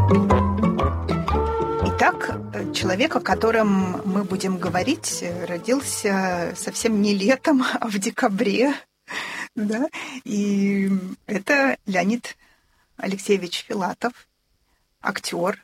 Итак, человек, о котором мы будем говорить, родился совсем не летом, а в декабре. Да? И это Леонид Алексеевич Филатов, актер,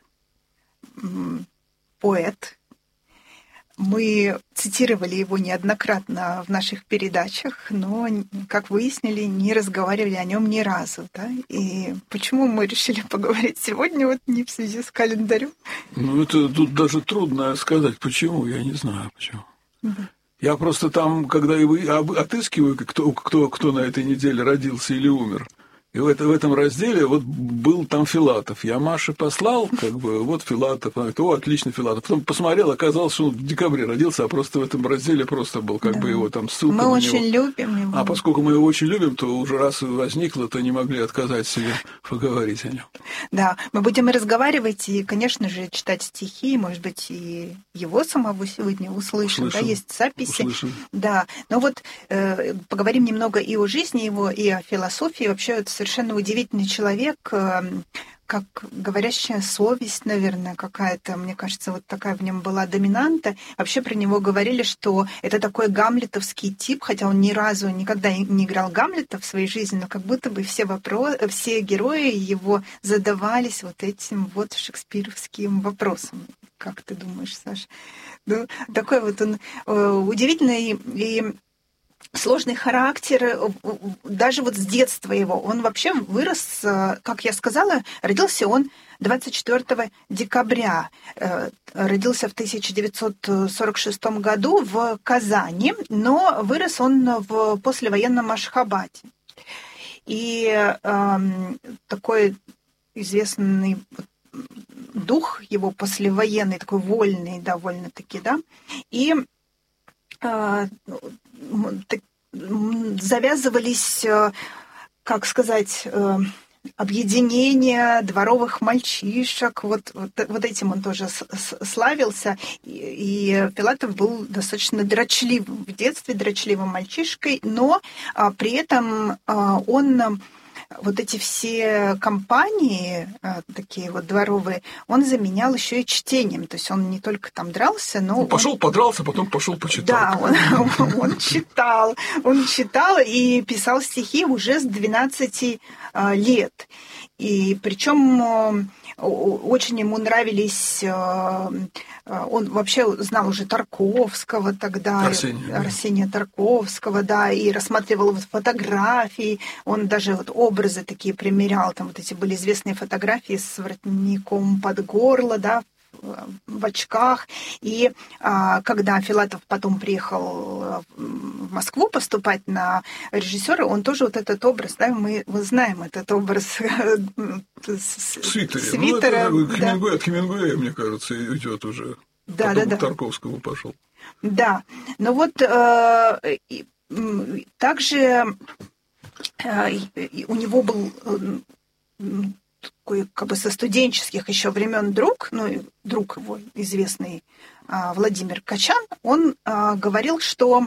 поэт. Мы цитировали его неоднократно в наших передачах, но, как выяснили, не разговаривали о нем ни разу. Да? И почему мы решили поговорить сегодня, вот не в связи с календарем? Ну, это тут даже трудно сказать, почему, я не знаю, почему. Да. Я просто там, когда отыскиваю, кто на этой неделе родился или умер, и в этом разделе вот был там Филатов. Я Маше послал, вот Филатов. Она говорит, отлично, Филатов. Потом посмотрел, оказалось, что он в декабре родился, а просто в этом разделе просто был его там ссылка. Мы очень любим его. А поскольку мы его очень любим, то уже раз возникло, то не могли отказать себе поговорить о нем. Да, мы будем и разговаривать, и, конечно же, читать стихи, может быть, и его самого сегодня услышим. Да, есть записи. Услышим. Да, но вот поговорим немного и о жизни его, и о философии. Вообще, это совершенно удивительный человек, как говорящая совесть, наверное, какая-то, мне кажется, вот такая в нем была доминанта. Вообще про него говорили, что это такой гамлетовский тип, хотя он ни разу никогда не играл Гамлета в своей жизни, но как будто бы все герои его задавались вот этим вот шекспировским вопросом. Как ты думаешь, Саша? Ну, такой вот он удивительный и сложный характер, даже вот с детства его. Он вообще вырос, как я сказала, родился он 24 декабря. Родился в 1946 году в Казани, но вырос он в послевоенном Ашхабаде. И такой известный дух его послевоенный, такой вольный довольно-таки, да, и завязывались, как сказать, объединения дворовых мальчишек. Вот этим он тоже славился. И Филатов был достаточно дрочливым в детстве, дрочливым мальчишкой, но при этом он вот эти все компании, такие вот дворовые, он заменял еще и чтением. То есть он не только там дрался, но... Подрался, потом пошел почитал. Да, он читал и писал стихи уже с 12 лет. И причем очень ему нравились... Он вообще знал уже Тарковского тогда, Арсения Тарковского, да, и рассматривал вот фотографии, он даже вот образы такие примерял, там вот эти были известные фотографии с воротником под горло, да, в очках. И когда Филатов потом приехал в Москву поступать на режиссера, он тоже вот этот образ, да, мы знаем этот образ свитера. Ну, это от Хемингуэя, мне кажется, идет уже. Да, потом да. к Тарковскому пошел. Да, но вот также у него был такой, как бы со студенческих еще времен друг, друг его известный Владимир Качан, он говорил, что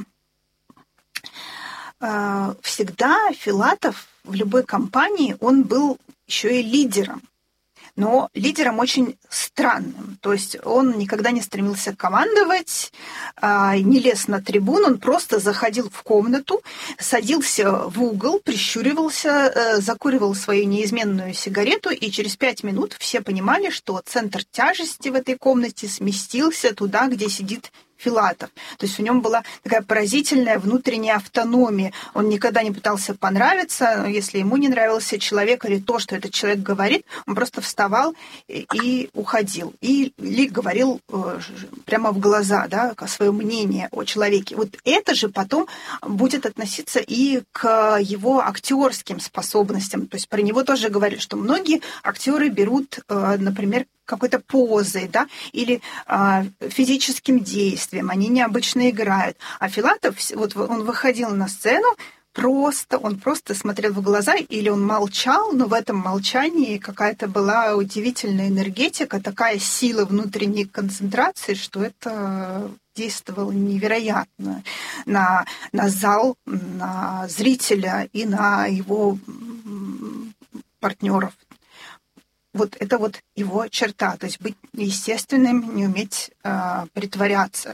всегда Филатов в любой компании, он был еще и лидером. Но лидером очень странным. То есть он никогда не стремился командовать, не лез на трибуну, он просто заходил в комнату, садился в угол, прищуривался, закуривал свою неизменную сигарету, и через 5 минут все понимали, что центр тяжести в этой комнате сместился туда, где сидит Филатов. То есть в нем была такая поразительная внутренняя автономия. Он никогда не пытался понравиться, если ему не нравился человек или то, что этот человек говорит, он просто вставал и уходил. Или говорил прямо в глаза, да, свое мнение о человеке. Вот это же потом будет относиться и к его актерским способностям. То есть про него тоже говорили, что многие актеры берут, например, какой-то позой, да, или физическим действием, они необычно играют. А Филатов, вот он выходил на сцену, он просто смотрел в глаза, или он молчал, но в этом молчании какая-то была удивительная энергетика, такая сила внутренней концентрации, что это действовало невероятно на зал, на зрителя и на его партнеров. вот это вот его черта, то есть быть естественным, не уметь притворяться.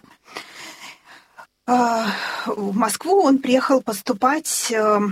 В Москву он приехал поступать,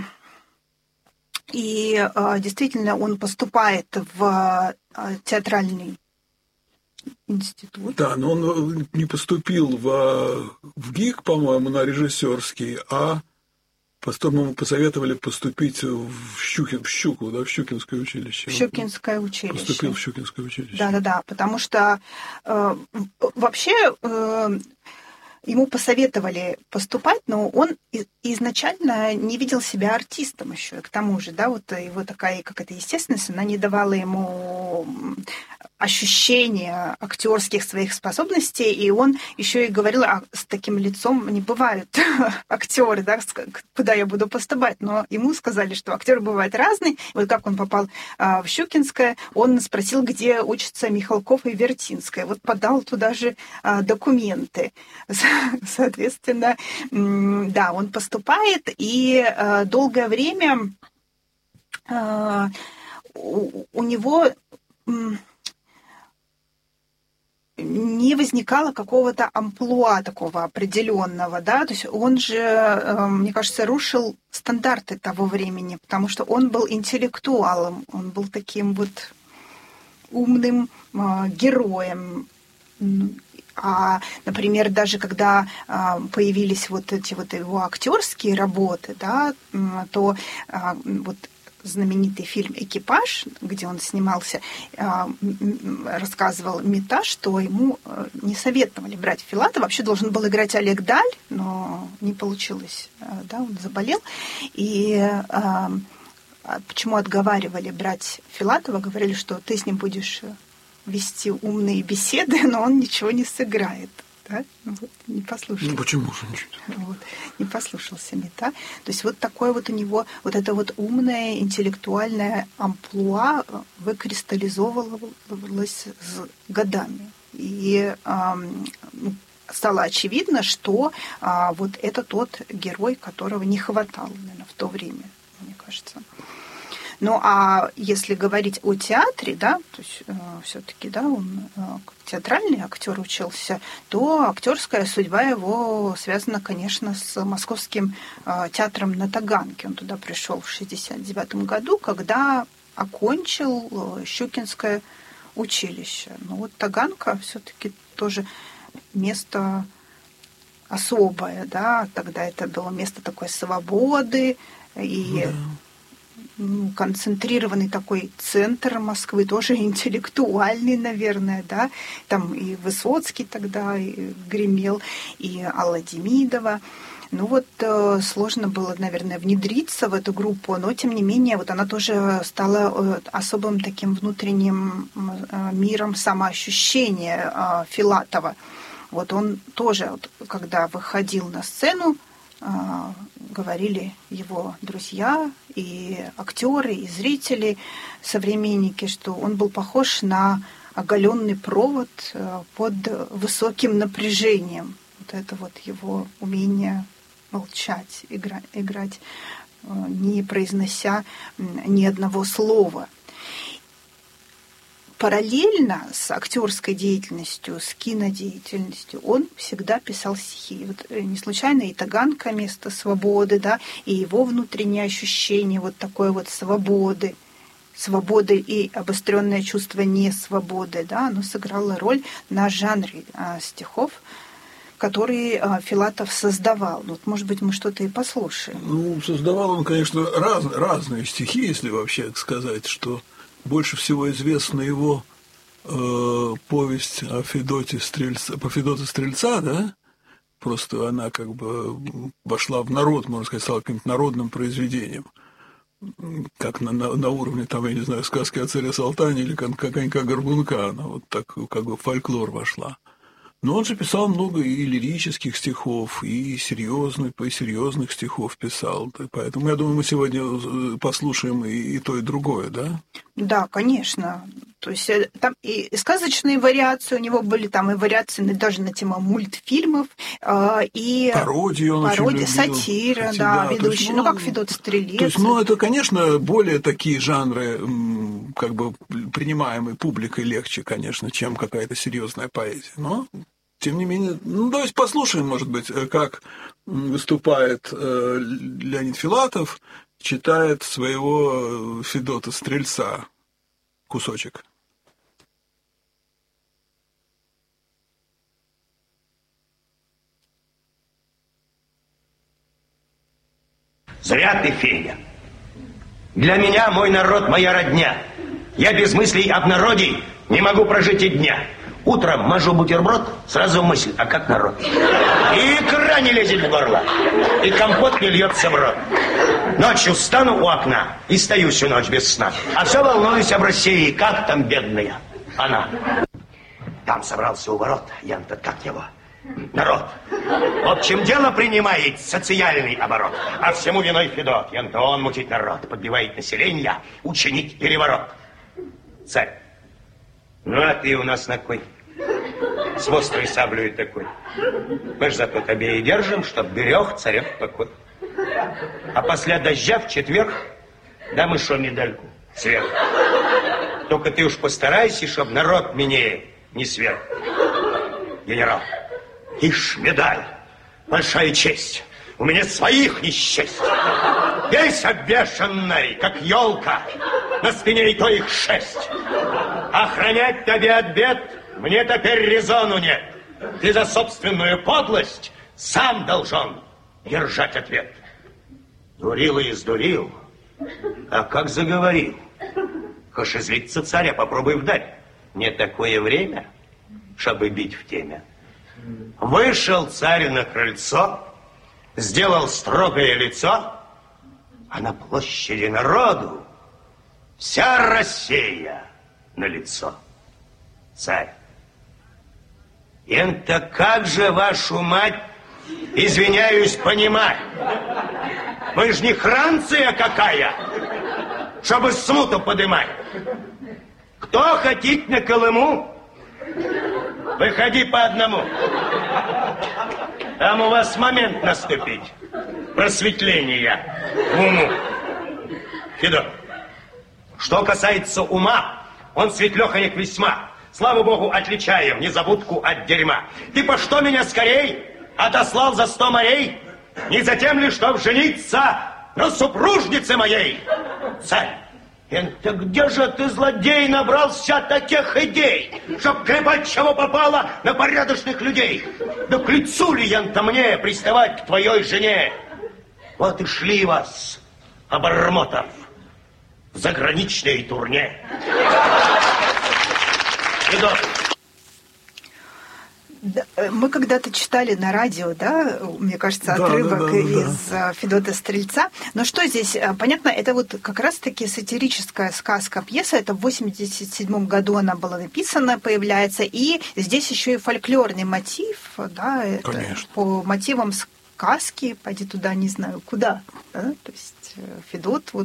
и действительно он поступает в театральный институт. Да, но он не поступил в ГИК, по-моему, на режиссерский, а потом ему посоветовали поступить в Щукинское училище. В Щукинское училище. Поступил в Щукинское училище. Да, потому что вообще ему посоветовали поступать, но он изначально не видел себя артистом еще. К тому же, да, вот его такая какая-то естественность, она не давала ему ощущения актерских своих способностей, и он еще и говорил, с таким лицом не бывают актеры, да, куда я буду поступать. Но ему сказали, что актеры бывают разные. Вот как он попал в Щукинское, он спросил, где учатся Михалков и Вертинская. Вот подал туда же документы. Соответственно, да, он поступает, и долгое время у него не возникало какого-то амплуа такого определенного, да, то есть он же, мне кажется, рушил стандарты того времени, потому что он был интеллектуалом, он был таким вот умным героем. Например, даже когда появились вот эти вот его актерские работы, да, то вот знаменитый фильм «Экипаж», где он снимался, рассказывал Митта, что ему не советовали брать Филатова. Вообще должен был играть Олег Даль, но не получилось, да, он заболел. И почему отговаривали брать Филатова? Говорили, что ты с ним будешь вести умные беседы, но он ничего не сыграет. Да? Вот, не послушался. Ну, почему же? Вот, не послушался Митта. То есть вот такое вот у него, вот это вот умное, интеллектуальное амплуа выкристаллизовывалось с годами. И стало очевидно, что вот это тот герой, которого не хватало, наверное, в то время, мне кажется. Ну, а если говорить о театре, да, то есть все-таки, да, он театральный актер учился, то актерская судьба его связана, конечно, с Московским театром на Таганке. Он туда пришел в 1969 году, когда окончил Щукинское училище. Ну, вот Таганка все-таки тоже место особое, да, тогда это было место такой свободы и концентрированный такой центр Москвы, тоже интеллектуальный, наверное, да, там и Высоцкий тогда и гремел, и Алла Демидова. Ну вот сложно было, наверное, внедриться в эту группу, но тем не менее вот она тоже стала особым таким внутренним миром самоощущения Филатова. Вот он тоже, вот, когда выходил на сцену, говорили его друзья и актеры, и зрители, современники, что он был похож на оголенный провод под высоким напряжением. Вот это вот его умение молчать, играть, не произнося ни одного слова. Параллельно с актерской деятельностью, с кинодеятельностью он всегда писал стихи. Вот не случайно и Таганка — место свободы, да, и его внутреннее ощущение вот такой вот свободы и обостренное чувство несвободы, да, оно сыграло роль на жанре стихов, которые Филатов создавал. Вот, может быть, мы что-то и послушаем. Ну, создавал он, конечно, разные стихи, если вообще сказать, что больше всего известна его повесть о Федоте Стрельца, да? Просто она как бы вошла в народ, можно сказать, стала каким-то народным произведением. Как на уровне, там, я не знаю, сказки о царе Салтане или конька-горбунка. Она вот так как бы в фольклор вошла. Но он же писал много и лирических стихов, и серьезных стихов писал. Поэтому, я думаю, мы сегодня послушаем и то, и другое, да? Да, конечно. То есть там и сказочные вариации у него были, там и вариации даже на тему мультфильмов, и пародии он очень любил. Сатира, да, ведущий, есть, как Федот Стрелец. То есть, это, конечно, более такие жанры, как бы принимаемые публикой легче, конечно, чем какая-то серьезная поэзия. Но, тем не менее, давайте послушаем, может быть, как выступает Леонид Филатов, читает своего Федота Стрельца кусочек. Зря ты, Федя. Для меня мой народ, моя родня. Я без мыслей об народе не могу прожить и дня. Утром мажу бутерброд, сразу мысль, а как народ? И икра не лезет в горло, и компот не льется в рот. Ночью встану у окна и стою всю ночь без сна. А все волнуюсь об России, как там бедная она. Там собрался у ворот, Ян-то как его? Народ. В общем, дело принимает социальный оборот. А всему виной Федот. Ян-то он мутит народ, подбивает население, учинить переворот. Царь. А ты у нас на кой? С острой саблей такой. Мы ж зато тебе и держим, чтоб берег царев покой. А после дождя в четверг дам еще медальку сверху. Только ты уж постарайся, чтоб народ мне не сверх. Генерал, ишь, медаль, большая честь. У меня своих не счесть. Весь обвешанный, как елка, на спине и то их 6. Охранять тебе от бед мне теперь резону нет. Ты за собственную подлость сам должен держать ответ. Дурил и издурил, а как заговорил. Хошь излиться царя, попробуй вдать. Не такое время, чтобы бить в теме. Вышел царь на крыльцо, сделал строгое лицо, а на площади народу вся Россия на лицо. Царь, это как же, вашу мать, извиняюсь, понимать? Вы ж не Франция какая, чтобы смуту подымать. Кто хотит на Колыму, выходи по одному. Там у вас момент наступить. Просветления в уму. Федот, что касается ума, он светлёхонек весьма. Слава Богу, отличаем незабудку от дерьма. Ты по что меня скорей отослал за 100 морей? Не за тем ли, чтоб жениться на супружнице моей? Царь, это где же ты, злодей, набрался таких идей, чтоб клепать чего попало на порядочных людей? Да к лицу ли, Ян-то, мне приставать к твоей жене? Вот и шли вас, обормотов, в заграничной турне. Федот. Да, мы когда-то читали на радио, да, мне кажется, отрывок из Федота Стрельца. Но что здесь? Понятно, это вот как раз-таки сатирическая сказка, пьеса. Это в 1987 году она была написана, появляется. И здесь еще и фольклорный мотив, да, это по мотивам сказки, пойди туда, не знаю куда. Да? То есть Федот, вот,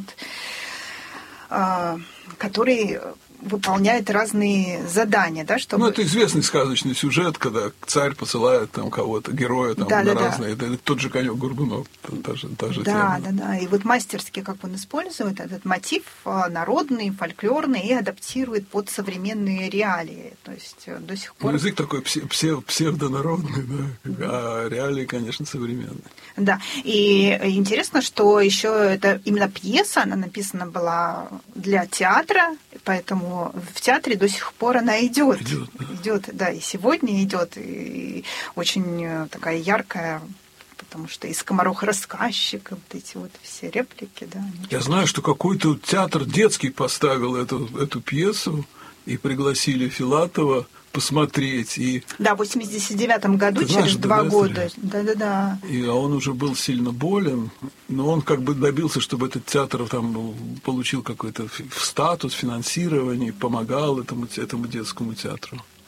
который выполняет разные задания, да, чтобы... это известный сказочный сюжет, когда царь посылает там кого-то, героя там на разные... Это тот же Конёк-Горбунок, та же тема. Да. И вот мастерски, как он использует этот мотив народный, фольклорный, и адаптирует под современные реалии. То есть до сих пор... язык такой псевдонародный, да, а реалии, конечно, современные. Да, и интересно, что еще это именно пьеса, она написана была для театра, поэтому в театре до сих пор она идет, да, и сегодня идет, и очень такая яркая, потому что и скоморох-рассказчик, вот эти вот все реплики, да. Я знаю, что какой-то театр детский поставил эту пьесу, и пригласили Филатова посмотреть. Да, в 89-м году, через 2 года. Да. А он уже был сильно болен, но он как бы добился, чтобы этот театр там получил какой-то статус, финансирование, помогал этому детскому театру.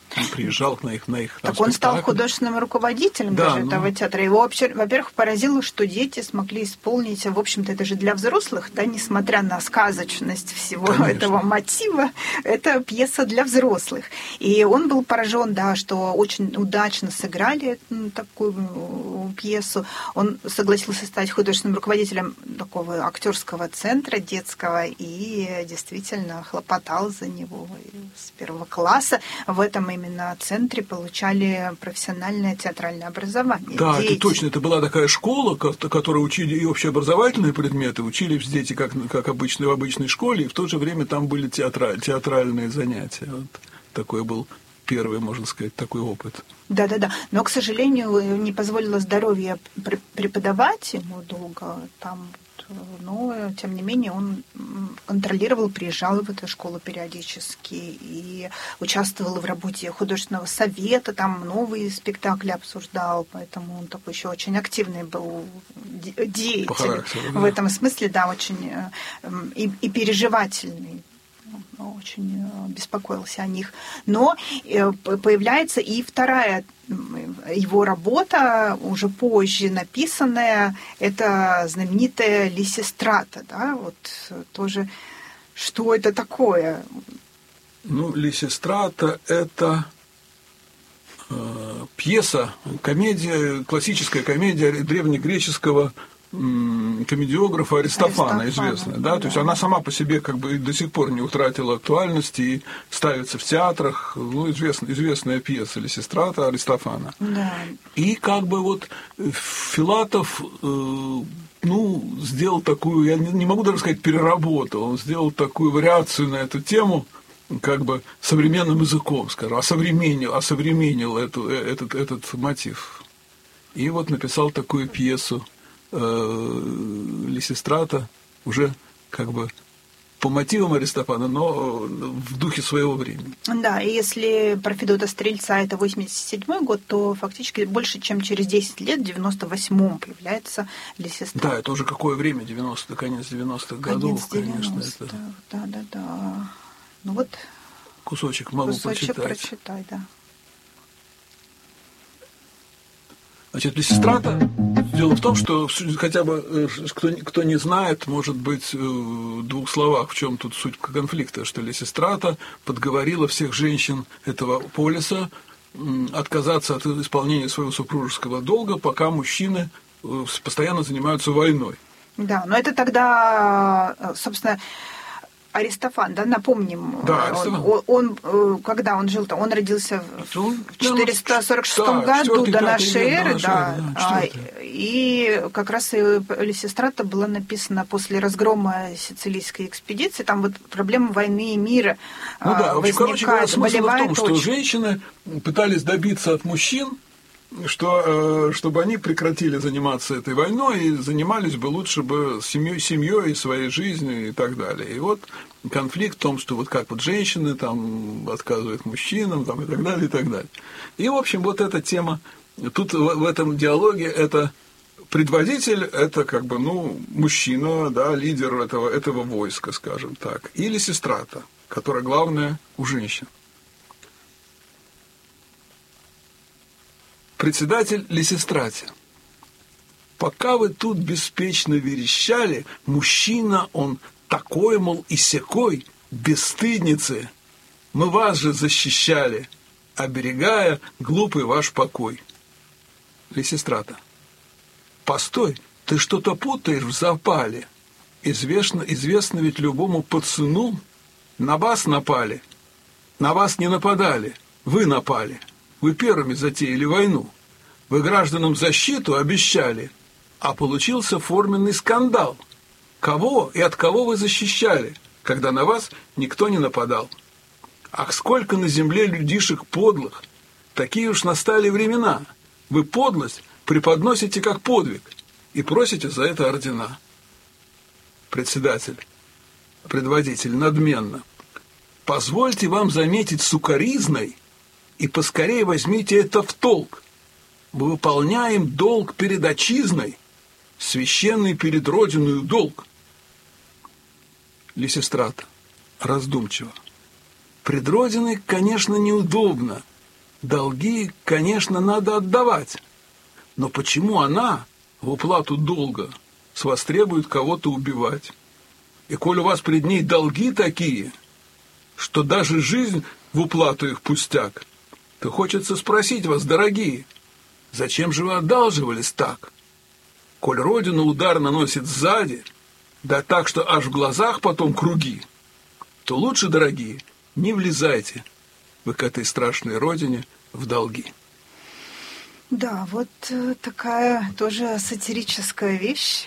Он приезжал на их Так он стал художественным руководителем даже этого театра. Его, во-первых, поразило, что дети смогли исполнить, в общем-то, это же для взрослых, да, несмотря на сказочность всего этого мотива, это пьеса для взрослых. И он был поражен, да, что очень удачно сыграли такую пьесу. Он согласился стать художественным руководителем такого актерского центра детского и действительно хлопотал за него с первого класса. В этом именно центре получали профессиональное театральное образование. Да, дети. это точно. Это была такая школа, которая учили и общеобразовательные предметы, учились дети как обычно в обычной школе, и в то же время там были театральные занятия. Вот такой был первый, можно сказать, такой опыт. Да. Но, к сожалению, не позволило здоровье преподавать ему долго там. Но, тем не менее, он контролировал, приезжал в эту школу периодически и участвовал в работе художественного совета, там новые спектакли обсуждал, поэтому он такой еще очень активный был деятель. По характеру, да. В этом смысле, да, очень и переживательный. Очень беспокоился о них. Но появляется и вторая его работа, уже позже написанная, это знаменитая Лисистрата. Да? Вот тоже, что это такое? Ну, Лисистрата – это пьеса, комедия, классическая комедия древнегреческого комедиографа Аристофана, известная, да? То есть она сама по себе как бы до сих пор не утратила актуальности и ставится в театрах, ну, известная пьеса Лисистрата Аристофана. Да. И как бы вот Филатов, сделал такую, я не могу даже сказать переработал, он сделал такую вариацию на эту тему, как бы современным языком, скажем, осовременил этот мотив. И вот написал такую пьесу Лисистрата уже как бы по мотивам Аристофана, но в духе своего времени. Да, и если про Федота Стрельца это 87-й год, то фактически больше, чем через 10 лет, в 98-м появляется Лисистрата. Да, это уже какое время, 90-х, конец 90-х годов, конечно. Это... Да. Ну вот кусочек могу прочитать, да. Значит, Лисистрата, дело в том, что хотя бы кто не знает, может быть, в двух словах, в чем тут суть конфликта, что Лисистрата подговорила всех женщин этого полиса отказаться от исполнения своего супружеского долга, пока мужчины постоянно занимаются войной. Да, но это тогда, собственно, Аристофан, да, напомним, да, он когда он жил-то, он родился в 446 году до нашей эры, да, и как раз и Лисистрата была написана после разгрома сицилийской экспедиции, там вот проблема войны и мира возникает. Короче говоря, смысл в том, что женщины пытались добиться от мужчин, чтобы они прекратили заниматься этой войной и занимались бы лучше бы семьей, своей жизнью и так далее. И вот конфликт в том, что вот как вот женщины там отказывают мужчинам там, и так далее, и так далее. И, в общем, вот эта тема, тут в этом диалоге это предводитель, это как бы, мужчина, да, лидер этого войска, скажем так, и Лисистрата, которая главная у женщин. Председатель Лисистрате. Пока вы тут беспечно верещали, мужчина он такой, мол, и сякой, бесстыдницы. Мы вас же защищали, оберегая глупый ваш покой. Лисистрата. Постой, ты что-то путаешь в запале. Известно ведь любому пацану. На вас напали. На вас не нападали. Вы напали. Вы первыми затеяли войну. Вы гражданам защиту обещали, а получился форменный скандал. Кого и от кого вы защищали, когда на вас никто не нападал? Ах, сколько на земле людишек подлых! Такие уж настали времена. Вы подлость преподносите как подвиг и просите за это ордена. Предводитель надменно. Позвольте вам заметить сукаризной, и поскорее возьмите это в толк. Мы выполняем долг перед отчизной, священный перед родиною долг. Лисистрата раздумчиво. Пред родиной, конечно, неудобно, долги, конечно, надо отдавать. Но почему она в уплату долга с вас требует кого-то убивать? И коль у вас пред ней долги такие, что даже жизнь в уплату их пустяк, то хочется спросить вас, дорогие, зачем же вы одалживались так? Коль родину удар наносит сзади, да так, что аж в глазах потом круги, то лучше, дорогие, не влезайте вы к этой страшной родине в долги. Да, вот такая тоже сатирическая вещь.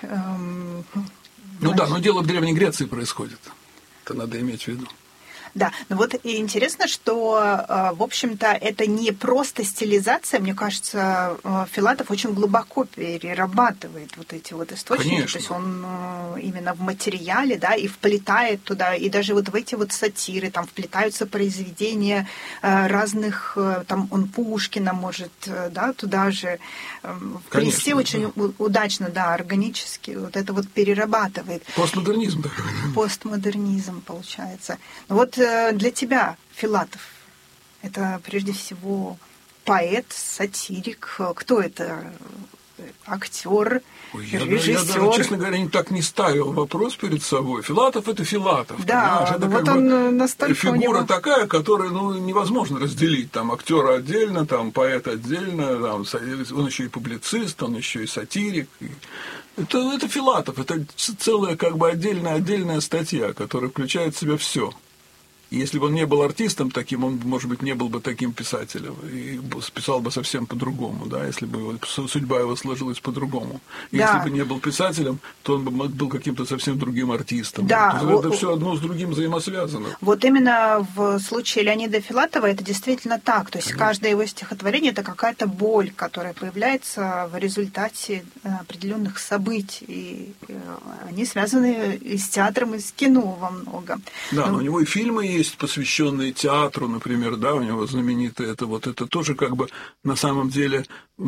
Ну да, но дело в Древней Греции происходит. Это надо иметь в виду. Да, ну вот и интересно, что, в общем-то, это не просто стилизация, мне кажется, Филатов очень глубоко перерабатывает вот эти вот источники, Конечно. то есть он именно в материале, да, и вплетает туда, и даже вот в эти вот сатиры, там вплетаются произведения разных, там он Пушкина может, да, туда же вплести очень удачно, да, органически, вот это вот перерабатывает. Постмодернизм такой. Постмодернизм получается. Вот для тебя Филатов – это прежде всего поэт, сатирик. Кто это? Актер, режиссер? Я даже, честно говоря, так не ставил вопрос перед собой. Филатов – это Филатов. Да, это вот он настолько фигура такая, которую невозможно разделить. Там актера отдельно, там поэт отдельно, там, он еще и публицист, он еще и сатирик. Это Филатов, это целая отдельная статья, которая включает в себя все. Если бы он не был артистом таким, он, может быть, не был бы таким писателем и писал бы совсем по-другому, да, если бы судьба его сложилась по-другому. Если бы не был писателем, то он бы был каким-то совсем другим артистом. Да. Это все одно с другим взаимосвязано. Вот именно в случае Леонида Филатова это действительно так. То есть каждое его стихотворение – это какая-то боль, которая появляется в результате определенных событий. И они связаны и с театром, и с кино во многом. Да, но у него и фильмы есть, посвященные театру, например, да, у него знаменитые, это тоже на самом деле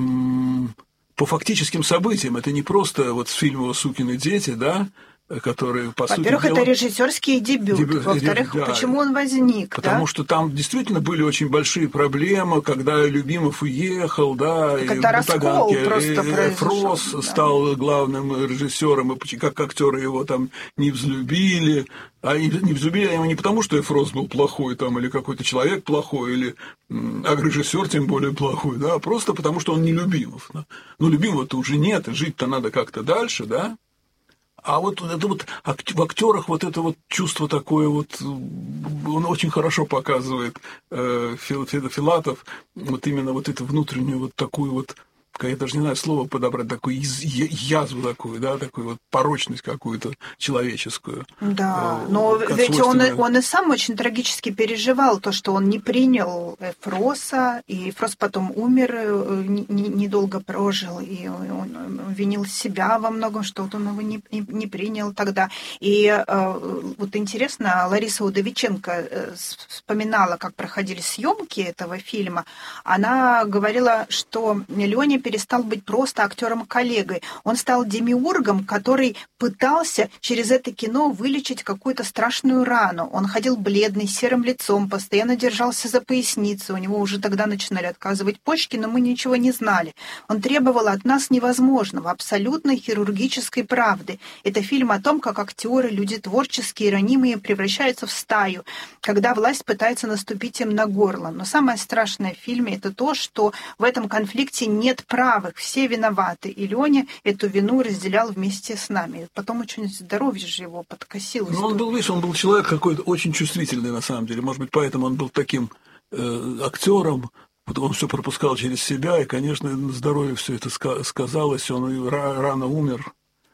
по фактическим событиям, это не просто вот фильм его «Сукины дети», да, которые, по сути дела... Во-первых, это режиссерский дебют. Во-вторых, почему он возник? Потому что там действительно были очень большие проблемы, когда Любимов уехал, да, и раскол просто Фрос стал главным режиссером, и как актеры его там не взлюбили. А не взлюбили его не потому, что Фрос был плохой, там, или какой-то человек плохой, или режиссер тем более плохой, да, а просто потому, что он не Любимов. Да. Ну, Любимого-то уже нет, и жить-то надо как-то дальше, да. А вот это вот в актерах вот это вот чувство такое вот, он очень хорошо показывает Филатов, вот именно вот эту внутреннюю вот такую вот, я даже не знаю слово подобрать, такую язву такую, да, такую вот порочность какую-то человеческую. Да, но ведь он и сам очень трагически переживал то, что он не принял Фроса, и Фрос потом умер, недолго прожил, и он винил себя во многом, что вот он его не принял тогда. И вот интересно, Лариса Удовиченко вспоминала, как проходили съемки этого фильма. Она говорила, что Леня перестал быть просто актером-коллегой. Он стал демиургом, который пытался через это кино вылечить какую-то страшную рану. Он ходил бледный, с серым лицом, постоянно держался за поясницу. У него уже тогда начинали отказывать почки, но мы ничего не знали. Он требовал от нас невозможного, абсолютной хирургической правды. Это фильм о том, как актеры, люди творческие, ранимые, превращаются в стаю, когда власть пытается наступить им на горло. Но самое страшное в фильме – это то, что в этом конфликте нет правых, все виноваты. И Леня эту вину разделял вместе с нами. Потом очень здоровье же его подкосилось. Ну, он был человек какой-то очень чувствительный, на самом деле. Может быть, поэтому он был таким актером. Он все пропускал через себя, и, конечно, на здоровье все это сказалось. Он рано умер.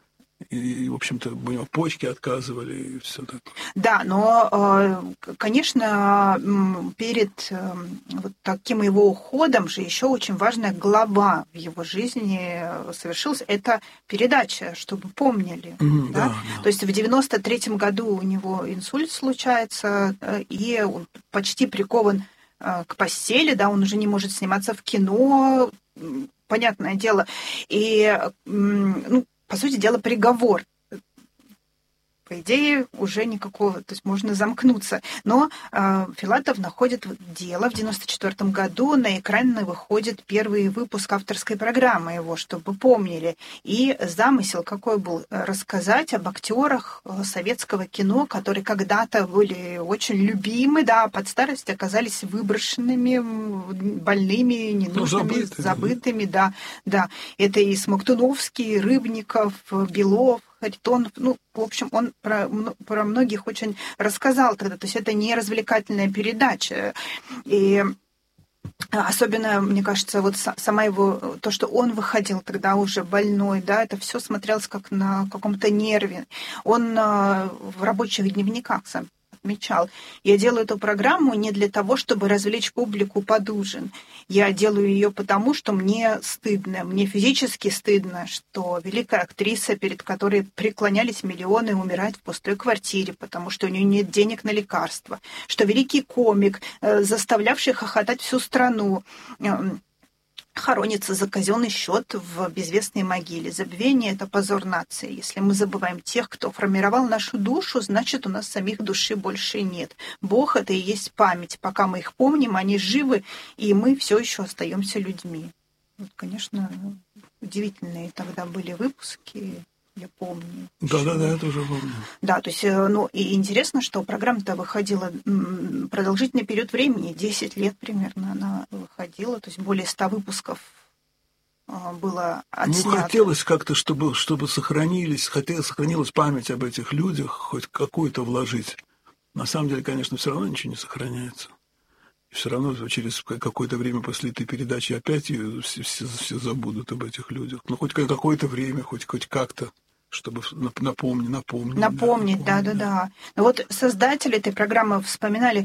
И, в общем-то, у него почки отказывали, и все такое. Да, но, конечно, перед вот таким его уходом же еще очень важная глава в его жизни совершилась. Это передача, чтобы помнили. Да? Да. То есть в 93-м году у него инсульт случается, и он почти прикован к постели, да, он уже не может сниматься в кино, понятное дело. И, по сути дела, приговор. по идее, уже никакого, то есть можно замкнуться. Но Филатов находит дело. В 1994 году на экран выходит первый выпуск авторской программы его, чтобы помнили. И замысел какой был? Рассказать об актерах советского кино, которые когда-то были очень любимы, да, под старость оказались выброшенными, больными, ненужными, забытыми, да. Это и Смоктуновский, и Рыбников, Белов, Харитонов, в общем, он про многих очень рассказал тогда, то есть это не развлекательная передача, и особенно, мне кажется, вот сама его, то, что он выходил тогда уже больной, да, это все смотрелось как на каком-то нерве. Он в рабочих дневниках сам отмечал: я делаю эту программу не для того, чтобы развлечь публику под ужин. Я делаю ее потому, что мне стыдно, мне физически стыдно, что великая актриса, перед которой преклонялись миллионы, умирает в пустой квартире, потому что у нее нет денег на лекарства, что великий комик, заставлявший хохотать всю страну, хоронится за казенный счет в безвестной могиле. Забвение — это позор нации. Если мы забываем тех, кто формировал нашу душу, значит, у нас самих души больше нет. Бог — это и есть память. Пока мы их помним, они живы, и мы все еще остаемся людьми. Вот, конечно, удивительные тогда были выпуски. Я помню. Да, я тоже помню. Да, то есть, и интересно, что программа-то выходила продолжительный период времени, 10 лет примерно она выходила, то есть более 100 выпусков было отснято. Хотелось как-то, чтобы сохранилась память об этих людях, хоть какую-то вложить. На самом деле, конечно, все равно ничего не сохраняется. И все равно через какое-то время после этой передачи опять все забудут об этих людях. Хоть какое-то время, хоть как-то, чтобы напомнить. Да. Но вот создатели этой программы вспоминали,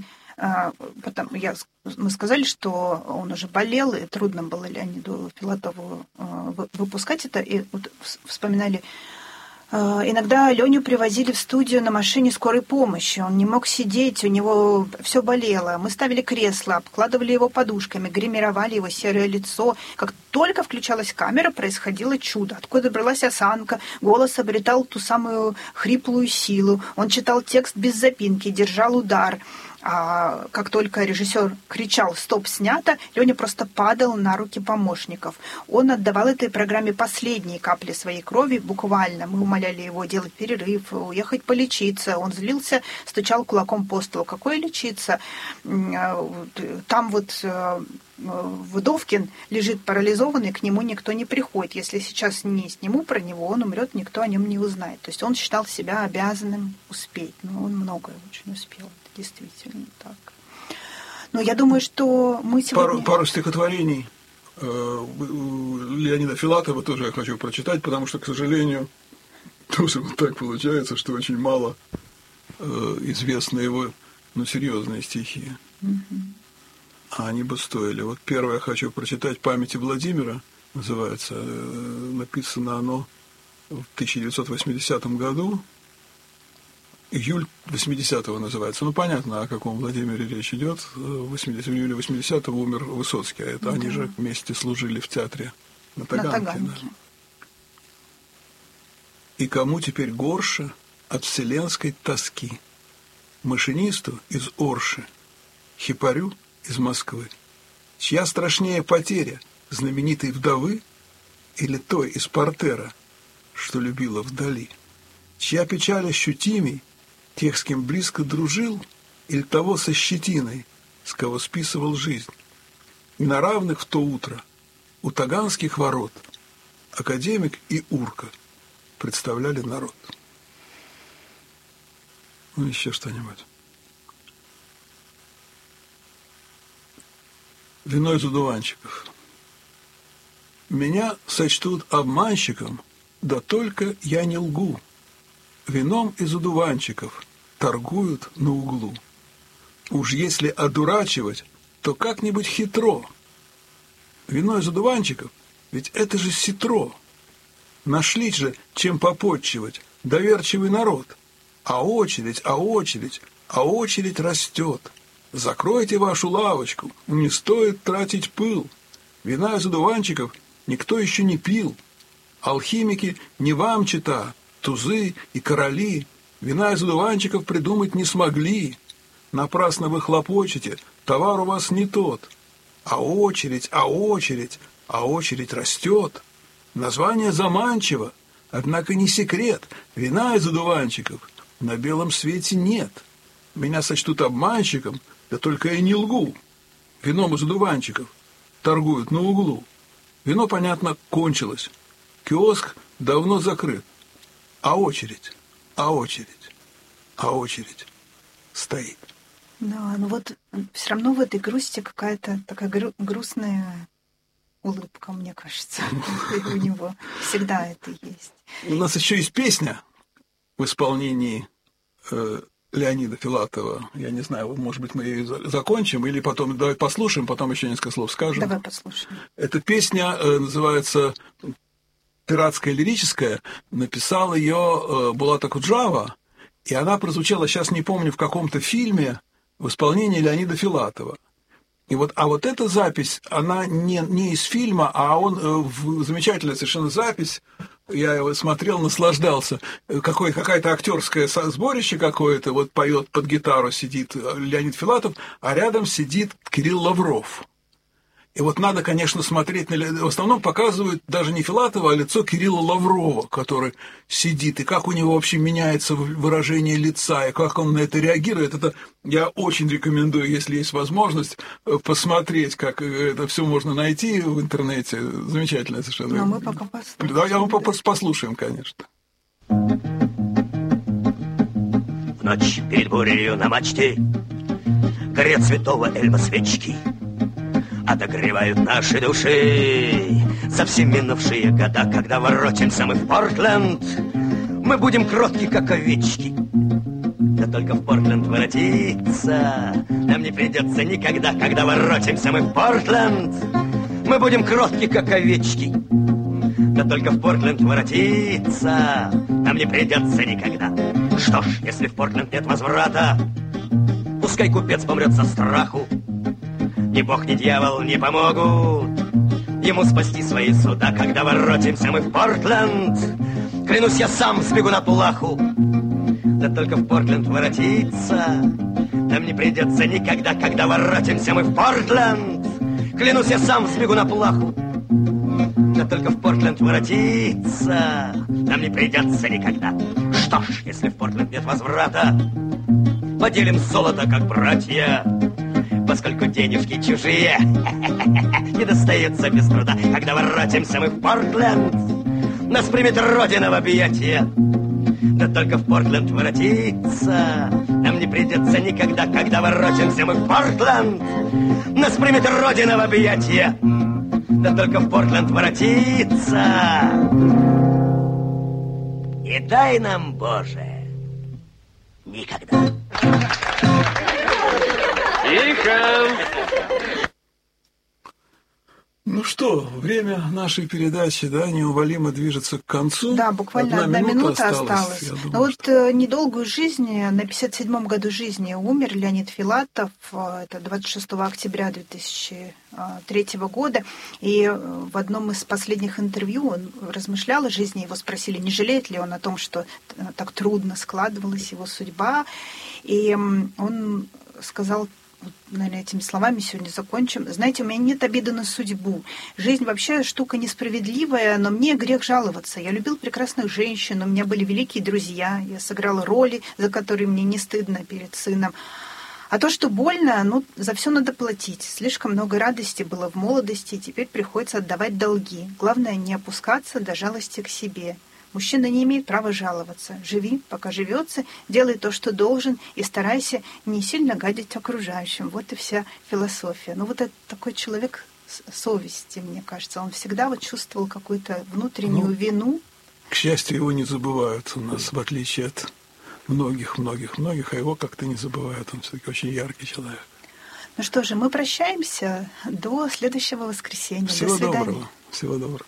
мы сказали, что он уже болел, и трудно было Леониду Филатову выпускать это, и вот вспоминали. Иногда Леню привозили в студию на машине скорой помощи. Он не мог сидеть, у него все болело. Мы ставили кресло, обкладывали его подушками, гримировали его серое лицо. Как только включалась камера, происходило чудо. Откуда бралась осанка, голос обретал ту самую хриплую силу. Он читал текст без запинки, держал удар. А как только режиссер кричал «стоп, снято», Леня просто падал на руки помощников. Он отдавал этой программе последние капли своей крови, буквально. Мы умоляли его делать перерыв, уехать полечиться. Он злился, стучал кулаком по столу. Какое лечиться? Там вот Вдовкин лежит парализованный, к нему никто не приходит. Если сейчас не сниму про него, он умрет, никто о нем не узнает. То есть он считал себя обязанным успеть. Но он многое очень успел. Действительно так. Но я думаю, что мы сегодня... Пару стихотворений Леонида Филатова тоже я хочу прочитать, потому что, к сожалению, тоже вот так получается, что очень мало известны его, серьезные стихи. А они бы стоили. Вот первое хочу прочитать «Памяти Владимира», называется. Написано оно в 1980 году. Июль 80-го называется. Понятно, о каком Владимире речь идет. В июле 80-го умер Высоцкий, а это они же вместе служили в театре на Таганке. Да. И кому теперь горше от вселенской тоски? Машинисту из Орши, хипарю из Москвы. Чья страшнее потеря, знаменитой вдовы или той из портера, что любила вдали? Чья печаль ощутимей, тех, с кем близко дружил, или того со щетиной, с кого списывал жизнь? И на равных в то утро у Таганских ворот академик и урка представляли народ. Еще что-нибудь. Вино из одуванчиков. Меня сочтут обманщиком, да только я не лгу. Вином из одуванчиков торгуют на углу. Уж если одурачивать, то как-нибудь хитро. Вино из одуванчиков, ведь это же ситро. Нашли же, чем попотчевать доверчивый народ. А очередь растет. Закройте вашу лавочку, не стоит тратить пыл. Вина из одуванчиков никто еще не пил. Алхимики не вам чита, тузы и короли, Вина из одуванчиков придумать не смогли. Напрасно вы хлопочете, товар у вас не тот. А очередь растет. Название заманчиво, однако не секрет. Вина из одуванчиков на белом свете нет. Меня сочтут обманщиком, да только я не лгу. Вином из одуванчиков торгуют на углу. Вино, понятно, кончилось. Киоск давно закрыт. А очередь стоит. Да, но вот все равно в этой грусти какая-то такая грустная улыбка, мне кажется, у него. Всегда это есть. У нас еще есть песня в исполнении Леонида Филатова. Я не знаю, может быть, мы ее закончим, или потом давай послушаем, потом еще несколько слов скажем. Давай послушаем. Эта песня называется «Пиратская лирическая». Написал ее Булат Акуджава, и она прозвучала, сейчас не помню, в каком-то фильме в исполнении Леонида Филатова. И вот эта запись, она не из фильма, а замечательная совершенно запись. Я его смотрел, наслаждался. Какая-то актерское сборище какое-то, вот поет под гитару, сидит Леонид Филатов, а рядом сидит Кирилл Лавров. И вот надо, конечно, смотреть, в основном показывают даже не Филатова, а лицо Кирилла Лаврова, который сидит, и как у него вообще меняется выражение лица, и как он на это реагирует. Это я очень рекомендую, если есть возможность, посмотреть, как это все можно найти в интернете. Замечательно совершенно. Но мы пока послушаем. Да, мы послушаем, конечно. В ночь перед бурею на мачте горят святого Эльма свечки, отогревают наши души за все минувшие года, когда воротимся мы в Портленд. Мы будем кротки, как овечки. Да только в Портленд воротиться нам не придется никогда, когда воротимся мы в Портленд. Мы будем кротки, как овечки. Да только в Портленд воротиться нам не придется никогда. Что ж, если в Портленд нет возврата, пускай купец помрет со страху. Ни бог, ни дьявол не помогут ему спасти свои суда, когда воротимся мы в Портленд. Клянусь, я сам сбегу на плаху. Да только в Портленд воротиться нам не придется никогда, когда воротимся мы в Портленд. Клянусь, я сам сбегу на плаху. Да только в Портленд воротиться нам не придется никогда. Что ж, если в Портленд нет возврата, поделим золото, как братья, поскольку денежки чужие не достаются без труда. Когда воротимся мы в Портленд, нас примет Родина в объятия. Да только в Портленд воротиться нам не придется никогда. Когда воротимся мы в Портленд, нас примет Родина в объятия. Да только в Портленд воротиться. И дай нам, Боже, никогда. Тихо! Ну что, время нашей передачи, да, неумолимо движется к концу. Да, буквально одна минута осталась. Но вот недолгую жизнь, на 57-м году жизни умер Леонид Филатов, это 26 октября 2003 года, и в одном из последних интервью он размышлял о жизни, его спросили, не жалеет ли он о том, что так трудно складывалась его судьба, и он сказал, наверное, этими словами сегодня закончим. Знаете, у меня нет обиды на судьбу. Жизнь вообще штука несправедливая, но мне грех жаловаться. Я любил прекрасных женщин, у меня были великие друзья, я сыграла роли, за которые мне не стыдно перед сыном. А то, что больно, за все надо платить. Слишком много радости было в молодости, и теперь приходится отдавать долги. Главное, не опускаться до жалости к себе. Мужчина не имеет права жаловаться. Живи, пока живется, делай то, что должен, и старайся не сильно гадить окружающим. Вот и вся философия. Вот это такой человек совести, мне кажется. Он всегда чувствовал какую-то внутреннюю вину. К счастью, его не забывают у нас, в отличие от многих, а его как-то не забывают. Он все-таки очень яркий человек. Ну что же, мы прощаемся до следующего воскресенья. Всего до свидания. доброго. Всего доброго.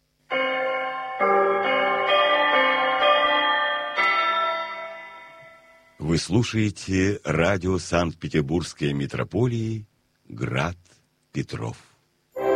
Вы слушаете радио Санкт-Петербургской митрополии «Град Петров».